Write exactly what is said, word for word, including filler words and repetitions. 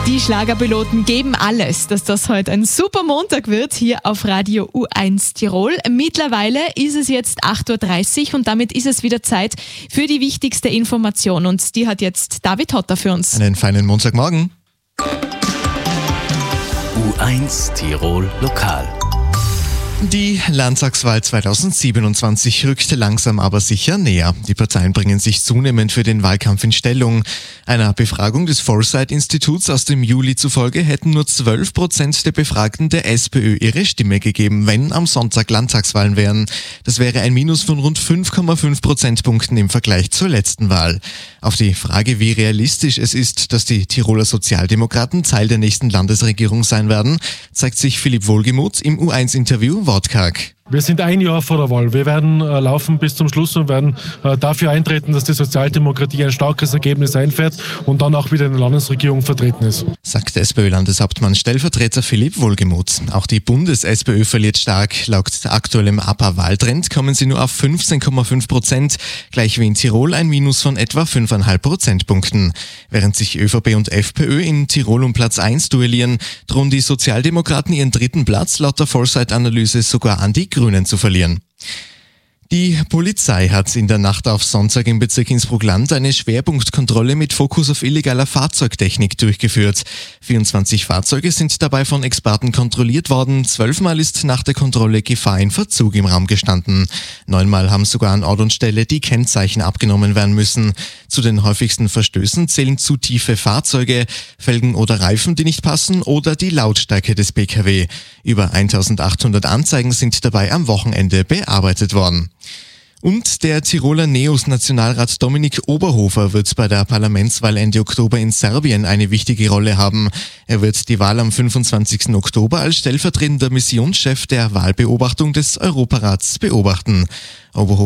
Die Schlagerpiloten geben alles, dass das heute ein super Montag wird, hier auf Radio U eins Tirol. Mittlerweile ist es jetzt acht Uhr dreißig und damit ist es wieder Zeit für die wichtigste Information. Und die hat jetzt David Hotter für uns. Einen feinen Montagmorgen. U eins Tirol Lokal. Die Landtagswahl zweitausendsiebenundzwanzig rückt langsam aber sicher näher. Die Parteien bringen sich zunehmend für den Wahlkampf in Stellung. Einer Befragung des Foresight-Instituts aus dem Juli zufolge hätten nur zwölf Prozent der Befragten der SPÖ ihre Stimme gegeben, wenn am Sonntag Landtagswahlen wären. Das wäre ein Minus von rund fünf Komma fünf Prozentpunkten im Vergleich zur letzten Wahl. Auf die Frage, wie realistisch es ist, dass die Tiroler Sozialdemokraten Teil der nächsten Landesregierung sein werden, zeigt sich Philipp Wohlgemuth im U eins Interview wortkarg. Wir sind ein Jahr vor der Wahl. Wir werden äh, laufen bis zum Schluss und werden äh, dafür eintreten, dass die Sozialdemokratie ein starkes Ergebnis einfährt und dann auch wieder in der Landesregierung vertreten ist. Sagt SPÖ-Landeshauptmann Stellvertreter Philipp Wohlgemuth. Auch die Bundes-SPÖ verliert stark. Laut aktuellem A P A-Wahltrend kommen sie nur auf fünfzehn Komma fünf Prozent, gleich wie in Tirol ein Minus von etwa fünf Komma fünf Prozentpunkten. Während sich ÖVP und FPÖ in Tirol um Platz eins duellieren, drohen die Sozialdemokraten ihren dritten Platz laut der Foresight-Analyse sogar an die Grünen zu verlieren. Die Polizei hat in der Nacht auf Sonntag im Bezirk Innsbruck-Land eine Schwerpunktkontrolle mit Fokus auf illegaler Fahrzeugtechnik durchgeführt. vierundzwanzig Fahrzeuge sind dabei von Experten kontrolliert worden. Zwölfmal ist nach der Kontrolle Gefahr in Verzug im Raum gestanden. Neunmal haben sogar an Ort und Stelle die Kennzeichen abgenommen werden müssen. Zu den häufigsten Verstößen zählen zu tiefe Fahrzeuge, Felgen oder Reifen, die nicht passen, oder die Lautstärke des P K W. Über eintausendachthundert Anzeigen sind dabei am Wochenende bearbeitet worden. Und der Tiroler Neos-Nationalrat Dominik Oberhofer wird bei der Parlamentswahl Ende Oktober in Serbien eine wichtige Rolle haben. Er wird die Wahl am fünfundzwanzigsten Oktober als stellvertretender Missionschef der Wahlbeobachtung des Europarats beobachten. Oberhofer